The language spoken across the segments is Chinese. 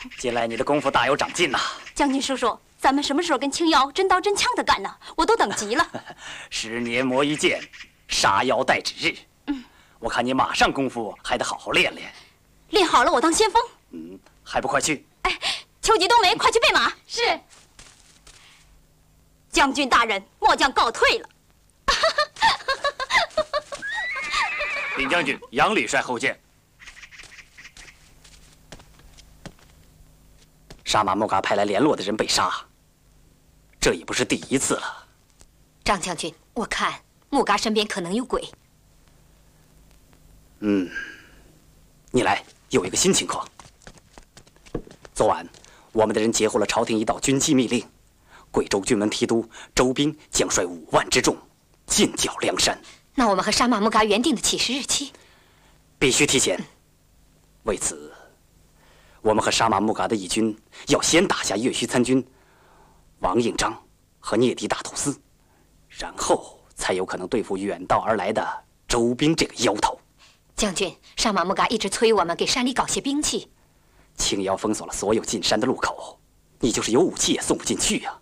近来你的功夫大有长进呐！ 将军叔叔，咱们什么时候跟青妖真刀真枪的干呢？我都等急了。 10年磨一剑，杀妖待指日。我看你马上功夫还得好好练练。 练好了，我当先锋。 还不快去！ 哎，秋吉冬梅，快去备马。是。将军大人，末将告退了。 禀将军，杨礼帅后见。沙马木嘎派来联络的人被杀，这已不是第一次了。 张将军，我看木嘎身边可能有鬼。 你来，有一个新情况。昨晚，我们的人截获了朝廷一道军机密令，贵州军门提督周兵将率5万之众进剿梁山。 那我们和沙马木嘎原定的起事日期必须提前。为此，我们和沙马木嘎的义军要先打下岳须参军王应章和聂迪大土司，然后才有可能对付远道而来的周兵这个妖头。 将军，沙马木嘎一直催我们给山里搞些兵器。 青妖封锁了所有进山的路口，你就是有武器也送不进去呀。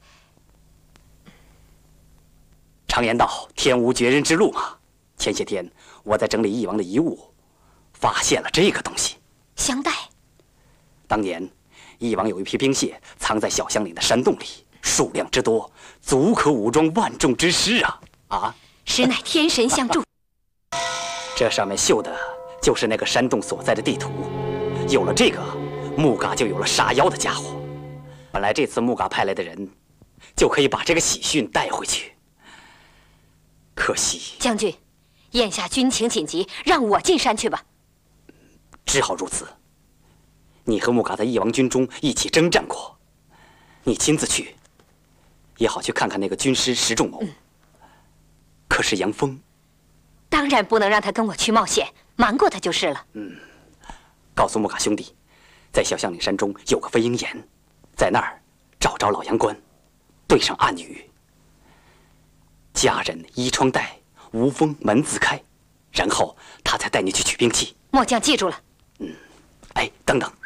常言道，天无绝人之路嘛。前些天我在整理翼王的遗物，发现了这个东西—— 香袋。 当年，翼王有一批兵械藏在小香岭的山洞里，数量之多，足可武装万众之师啊！ 实乃天神相助。 这上面绣的就是那个山洞所在的地图。有了这个，木嘎就有了杀妖的家伙。本来这次木嘎派来的人，就可以把这个喜讯带回去。可惜， 将军，眼下军情紧急，让我进山去吧。 只好如此。你和木嘎在翼王军中一起征战过，你亲自去，也好去看看那个军师石仲谋。可是杨峰， 当然不能让他跟我去冒险，瞒过他就是了。 告诉木嘎兄弟，在小香岭山中有个飞鹰岩，在那儿找着老杨关，对上暗语：家人衣窗带，无风门自开，然后他才带你去取兵器。 末将记住了。 哎，等等，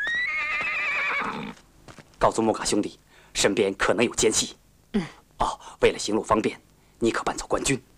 告诉木嘎兄弟，身边可能有奸细。为了行路方便，你可搬走官军。